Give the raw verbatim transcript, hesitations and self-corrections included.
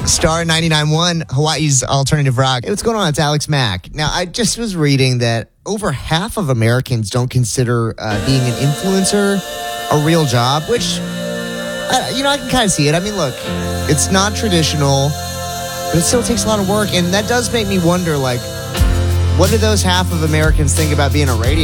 Star ninety-nine point one, Hawaii's alternative rock. Hey, what's going on? It's Alex Mack. Now, I just was reading that over half of Americans don't consider uh, being an influencer a real job, which, uh, you know, I can kind of see it. I mean, look, it's not traditional, but it still takes a lot of work. And that does make me wonder, like, what do those half of Americans think about being a radio